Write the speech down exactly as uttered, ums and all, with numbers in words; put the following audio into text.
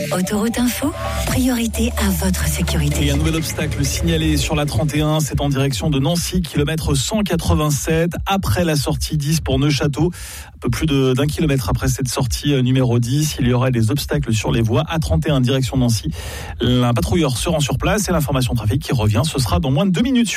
Autoroute Info, priorité à votre sécurité. Et un nouvel obstacle signalé sur la trente et un, c'est en direction de Nancy, kilomètre cent quatre-vingt-sept, après la sortie dix pour Neufchâteau. Un peu plus de, d'un kilomètre après cette sortie numéro dix, il y aurait des obstacles sur les voies. A trente et un, direction Nancy. Un patrouilleur se rend sur place et l'information trafic qui revient, ce sera dans moins de deux minutes sur